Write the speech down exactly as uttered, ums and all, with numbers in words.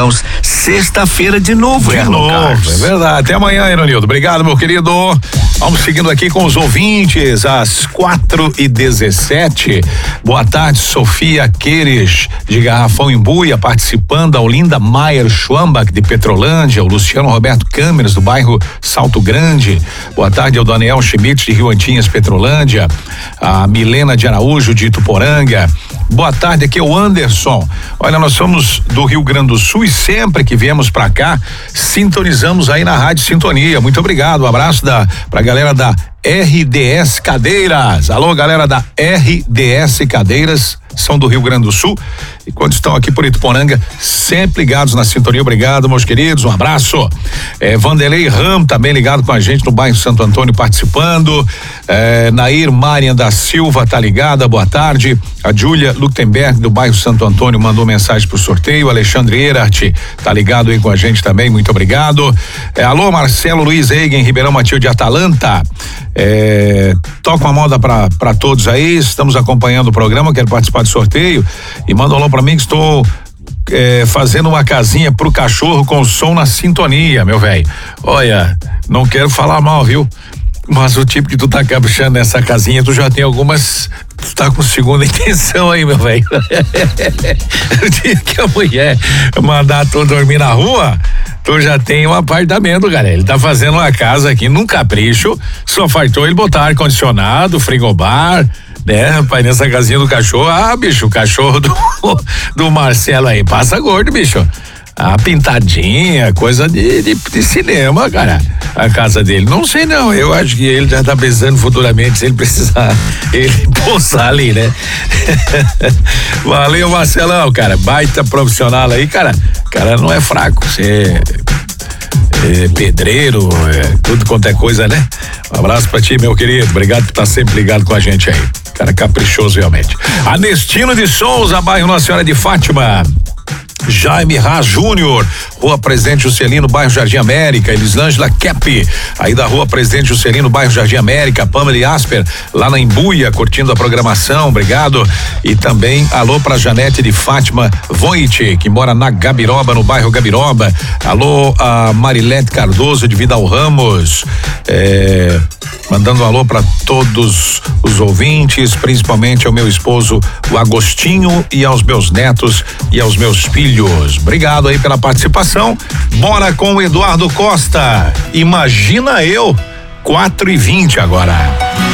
Carlos. Sexta-feira de novo, de Erlon novo, Carlos. É verdade. Até amanhã, Ironildo. Obrigado, meu querido. Vamos seguindo aqui com os ouvintes, às quatro e dezessete. Boa tarde, Sofia Queires, de Garrafão Embuia, participando. A Olinda Maier Schwambach, de Petrolândia. O Luciano Roberto Câmeras, do bairro Salto Grande. Boa tarde ao Daniel Schmidt, de Rio Antinhas, Petrolândia. A Milena de Araújo, de Ituporanga. Boa tarde, aqui é o Anderson. Olha, nós somos do Rio Grande do Sul e sempre que viemos pra cá, sintonizamos aí na Rádio Sintonia. Muito obrigado, um abraço da, pra galera da R D S Cadeiras. Alô, galera da R D S Cadeiras, são do Rio Grande do Sul e quando estão aqui por Ituporanga, sempre ligados na sintonia. Obrigado, meus queridos, um abraço. É, Vanderlei Ram também ligado com a gente no bairro Santo Antônio, participando. É, Nair Marian da Silva tá ligada, boa tarde. A Júlia Luktenberg do bairro Santo Antônio mandou mensagem pro sorteio. Alexandre Erart tá ligado aí com a gente também, muito obrigado. É, alô, Marcelo Luiz Eigen, Ribeirão Matilde de Atalanta. É, toca uma moda pra, pra todos aí, estamos acompanhando o programa, quero participar do sorteio e manda um alô pra mim que estou é, fazendo uma casinha pro cachorro com som na sintonia, meu velho. Olha, não quero falar mal, viu? Mas o tipo que tu tá caprichando nessa casinha, tu já tem algumas, tu tá com segunda intenção aí, meu velho. O dia que a mulher mandar tu dormir na rua, tu já tem um apartamento, cara. Ele tá fazendo uma casa aqui num capricho, só faltou ele botar ar-condicionado, frigobar, né, rapaz, nessa casinha do cachorro. Ah, bicho, o cachorro do, do Marcelo aí passa gordo, bicho. A pintadinha, coisa de, de, de cinema, cara. A casa dele, não sei não, eu acho que ele já tá pensando futuramente se ele precisar, ele pousar ali, né? Valeu, Marcelão, cara, baita profissional aí, cara, cara não é fraco, você é pedreiro, é, tudo quanto é coisa, né? Um abraço pra ti, meu querido, obrigado por estar sempre ligado com a gente aí, cara caprichoso realmente. Anestino de Souza, bairro Nossa Senhora de Fátima. Jaime Raz Júnior, Rua Presidente Juscelino, bairro Jardim América. Elisângela Kep, aí da Rua Presidente Juscelino, bairro Jardim América. Pamela Asper, lá na Embuia, curtindo a programação, obrigado. E também alô pra Janete de Fátima Voit, que mora na Gabiroba, no bairro Gabiroba. Alô a Marilete Cardoso de Vidal Ramos, é, mandando um alô pra todos os ouvintes, principalmente ao meu esposo, o Agostinho, e aos meus netos e aos meus filhos. Obrigado aí pela participação. Bora com o Eduardo Costa. Imagina eu, quatro e vinte agora.